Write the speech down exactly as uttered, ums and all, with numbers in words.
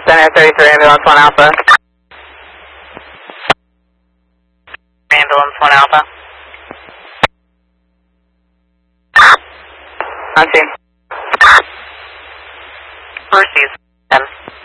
Center thirty-three, ambulance one Alpha. Ambulance one Alpha. On scene. Mercies.